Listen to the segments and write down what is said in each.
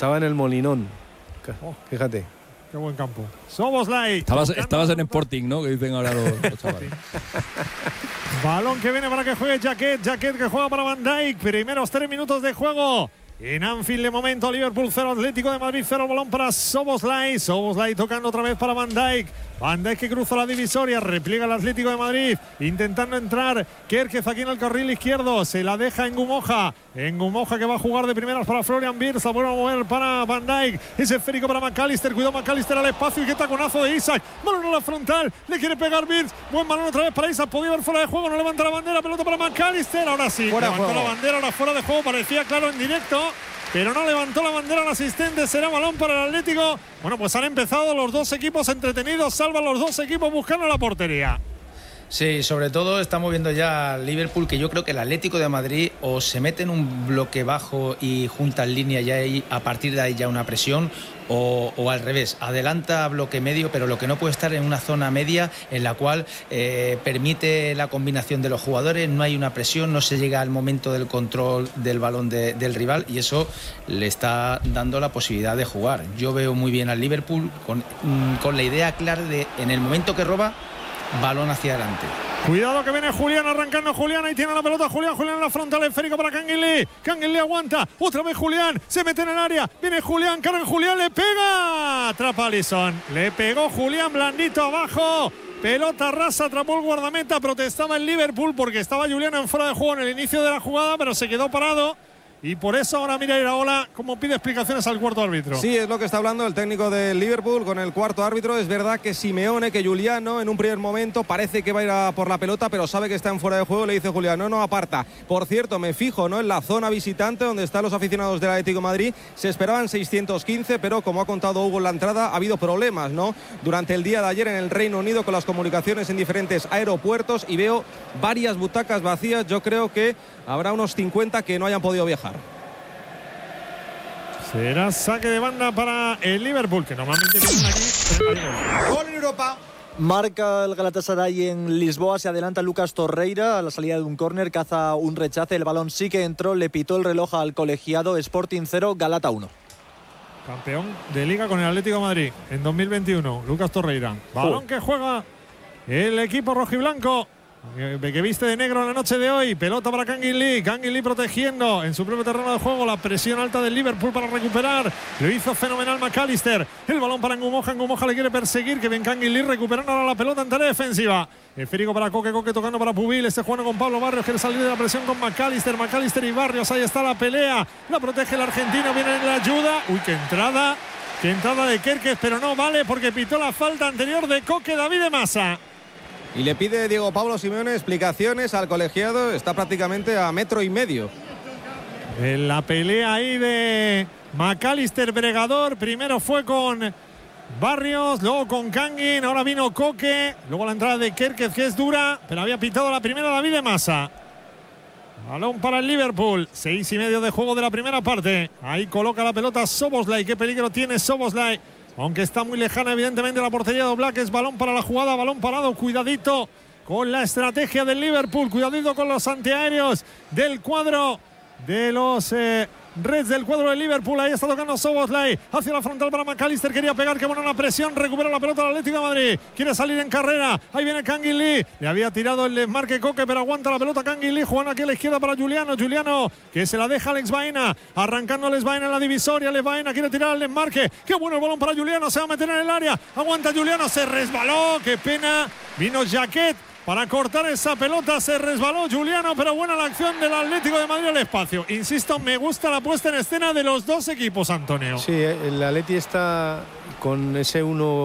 Estaba en el Molinón. Fíjate. Qué buen campo. Szoboszlai. Estabas en Sporting, ¿no? Que dicen ahora los chavales. Balón que viene para que juegue Jaquet. Jaquet que juega para Van Dijk. Primeros 3 minutos de juego. En Anfield de momento, Liverpool 0, Atlético de Madrid 0, balón para Szoboszlai. Szoboszlai tocando otra vez para Van Dijk. Van Dijk que cruza la divisoria, repliega el Atlético de Madrid, intentando entrar Kerkez aquí en el carril izquierdo, se la deja en Ngumoja que va a jugar de primeras para Florian Wirtz, la vuelve a mover para Van Dijk, es esférico para McAllister, cuidado McAllister al espacio y qué taconazo de Isak, balón a la frontal, le quiere pegar Wirtz, buen balón otra vez para Isak, podía haber fuera de juego, no levanta la bandera, pelota para McAllister, ahora sí, levantó la bandera, ahora fuera de juego, parecía claro en directo. Pero no levantó la bandera el asistente, será balón para el Atlético. Bueno, pues han empezado los dos equipos entretenidos, salvan los dos equipos buscando la portería. Sí, sobre todo estamos viendo ya al Liverpool, que yo creo que el Atlético de Madrid o se mete en un bloque bajo y junta en línea ya ahí, a partir de ahí ya una presión, o al revés, adelanta bloque medio, pero lo que no puede estar en una zona media en la cual permite la combinación de los jugadores, no hay una presión, no se llega al momento del control del balón del rival y eso le está dando la posibilidad de jugar. Yo veo muy bien al Liverpool con la idea clara de en el momento que roba, balón hacia adelante. Cuidado que viene Julián arrancando Julián, ahí tiene la pelota Julián en la frontal, esférico para Kangin Lee aguanta, otra vez Julián, se mete en el área, viene Julián, carga Julián, le pega, atrapa Alisson, le pegó Julián blandito abajo, pelota rasa, atrapó el guardameta, protestaba el Liverpool porque estaba Julián en fuera de juego en el inicio de la jugada, pero se quedó parado. Y por eso ahora mira Iraola cómo pide explicaciones al cuarto árbitro. Sí, es lo que está hablando el técnico del Liverpool con el cuarto árbitro. Es verdad que Simeone, que Giuliano en un primer momento parece que va a ir a por la pelota, pero sabe que está en fuera de juego. Le dice Giuliano, no aparta. Por cierto, me fijo, ¿no?, en la zona visitante donde están los aficionados del Atlético de Madrid. Se esperaban 615, pero como ha contado Hugo en la entrada, ha habido problemas, ¿no?, durante el día de ayer en el Reino Unido con las comunicaciones en diferentes aeropuertos y veo varias butacas vacías. Yo creo que habrá unos 50 que no hayan podido viajar. Será saque de banda para el Liverpool, que normalmente vienen aquí. Gol en Europa. Marca el Galatasaray en Lisboa, se adelanta Lucas Torreira a la salida de un córner, caza un rechace, el balón sí que entró, le pitó el reloj al colegiado. Sporting 0, Galata 1. Campeón de Liga con el Atlético de Madrid en 2021, Lucas Torreira. Balón que juega el equipo rojiblanco, que viste de negro en la noche de hoy. Pelota para Kangin Lee protegiendo en su propio terreno de juego, la presión alta del Liverpool para recuperar. Lo hizo fenomenal McAllister. El balón para Ngumoja le quiere perseguir, que bien Kangin Lee recuperando ahora la pelota en tarea defensiva. Esférico para Coque tocando para Pubil, jugando con Pablo Barrios, quiere salir de la presión con McAllister y Barrios, ahí está la pelea, la protege el argentino, viene en la ayuda. Uy, qué entrada de Kerkez, pero no vale porque pitó la falta anterior de Coque. David de Masa. Y le pide Diego Pablo Simeone explicaciones al colegiado, está prácticamente a 1,5 metros. En la pelea ahí de McAllister Bregador, primero fue con Barrios, luego con Kangin, ahora vino Coque, luego la entrada de Kerkez, que es dura, pero había pitado la primera David de Masa. Balón para el Liverpool, 6:30 de juego de la primera parte. Ahí coloca la pelota Szoboszlai, qué peligro tiene Szoboszlai. Aunque está muy lejana evidentemente la portería de Oblak, es balón para la jugada, balón parado, cuidadito con la estrategia del Liverpool, cuidadito con los antiaéreos del cuadro de los Reds, del cuadro del Liverpool. Ahí está tocando Szoboszlai hacia la frontal para McAllister, quería pegar, que buena la presión, recupera la pelota el Atlético de Madrid, quiere salir en carrera, ahí viene Kangin Lee, le había tirado el desmarque Coque, pero aguanta la pelota Kangin Lee, jugando aquí a la izquierda para Giuliano que se la deja Alex Baena, arrancando Alex Baena en la divisoria. Alex Baena quiere tirar el desmarque, qué bueno el balón para Giuliano, se va a meter en el área, aguanta Giuliano, se resbaló, qué pena, vino Jaquet para cortar esa pelota, se resbaló Giuliano, pero buena la acción del Atlético de Madrid al espacio. Insisto, me gusta la puesta en escena de los dos equipos, Antonio. Sí, el Atleti está con ese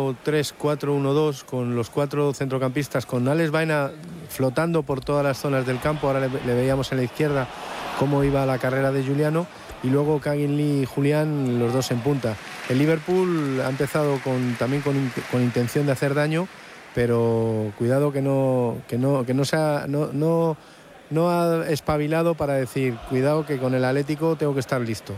1-3-4-1-2, con los 4 centrocampistas, con Alex Baena flotando por todas las zonas del campo. Ahora le veíamos en la izquierda cómo iba la carrera de Giuliano, y luego Kangin Lee y Julián, los dos en punta. El Liverpool ha empezado también con intención de hacer daño, pero cuidado que no ha espabilado para decir, cuidado que con el Atlético tengo que estar listo.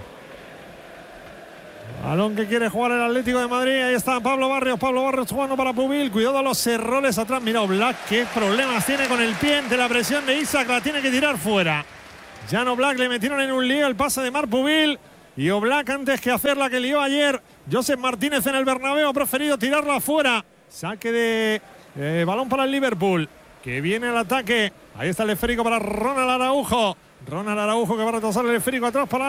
Balón que quiere jugar el Atlético de Madrid, ahí está Pablo Barrios jugando para Pubil, cuidado a los errores atrás, mira Oblak, qué problemas tiene con el pie ante la presión de Isak, la tiene que tirar fuera. Jan Oblak le metieron en un lío el pase de Marc Pubil, Y Oblak, antes que hacer la que lió ayer Josep Martínez en el Bernabéu, ha preferido tirarla afuera. Saque de balón para el Liverpool, que viene al ataque. Ahí está el esférico para Ronald Araujo. Ronald Araujo que va a retrasar el esférico atrás para